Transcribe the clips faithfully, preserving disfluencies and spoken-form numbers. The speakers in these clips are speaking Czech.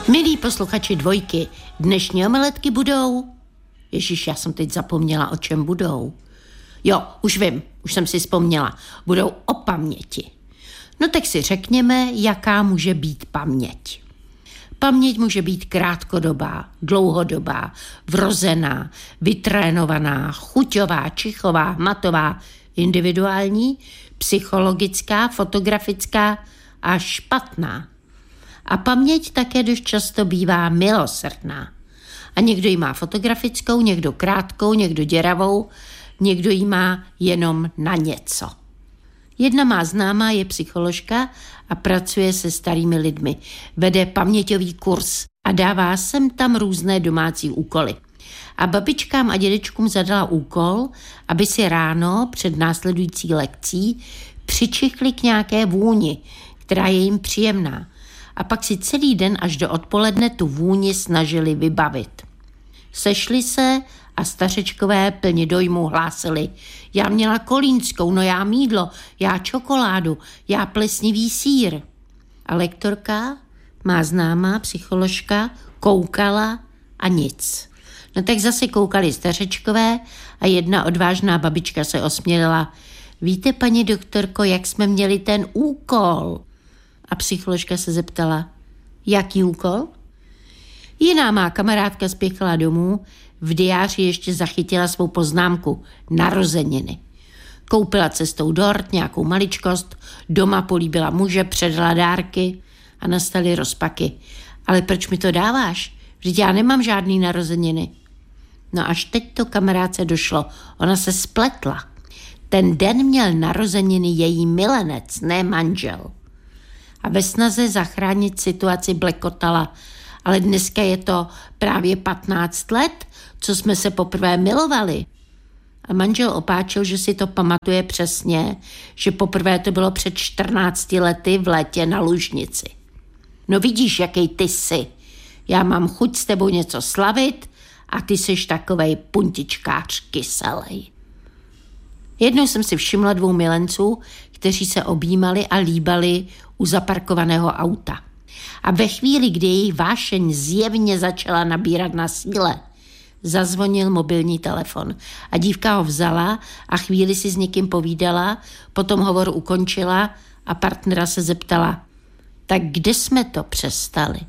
Milí posluchači Dvojky, dnešní omeletky budou... Ježíš, já jsem teď zapomněla, o čem budou. Jo, už vím, už jsem si vzpomněla. Budou o paměti. No tak si řekněme, jaká může být paměť. Paměť může být krátkodobá, dlouhodobá, vrozená, vytrénovaná, chuťová, čichová, hmatová, individuální, psychologická, fotografická a špatná. A paměť také dost často bývá milosrdná. A někdo ji má fotografickou, někdo krátkou, někdo děravou, někdo ji má jenom na něco. Jedna má známá, je psycholožka a pracuje se starými lidmi. Vede paměťový kurz a dává sem tam různé domácí úkoly. A babičkám a dědečkům zadala úkol, aby si ráno před následující lekcí přičichli k nějaké vůni, která je jim příjemná. A pak si celý den až do odpoledne tu vůni snažili vybavit. Sešli se a stařečkové plně dojmu hlásili: já měla kolínskou, no já mýdlo, já čokoládu, já plesnivý sýr. A lektorka, má známá psycholožka, koukala a nic. No tak zase koukali stařečkové a jedna odvážná babička se osmělila: víte, paní doktorko, jak jsme měli ten úkol? A psycholožka se zeptala: jaký úkol? Jiná má kamarádka spěchala domů, v diáři ještě zachytila svou poznámku: narozeniny. Koupila cestou dort nějakou maličkost, doma políbila muže, předala dárky a nastaly rozpaky. Ale proč mi to dáváš? Vždyť já nemám žádný narozeniny. No až teď to kamarádce došlo, ona se spletla. Ten den měl narozeniny její milenec, ne manžel. A ve snaze zachránit situaci blekotala: ale dneska je to právě patnáct let, co jsme se poprvé milovali. A manžel opáčil, že si to pamatuje přesně, že poprvé to bylo před čtrnácti lety v létě na Lužnici. No vidíš, jaký ty jsi. Já mám chuť s tebou něco slavit a ty jsi takovej puntičkář kyselej. Jednou jsem si všimla dvou milenců, kteří se objímali a líbali u zaparkovaného auta. A ve chvíli, kdy jejich vášeň zjevně začala nabírat na síle, zazvonil mobilní telefon a dívka ho vzala a chvíli si s někým povídala, potom hovor ukončila a partnera se zeptala: tak kde jsme to přestali?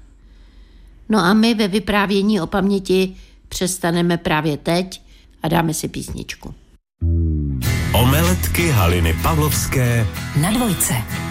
No a my ve vyprávění o paměti přestaneme právě teď a dáme si písničku. Omeletky Haliny Pavlovské na Dvojce.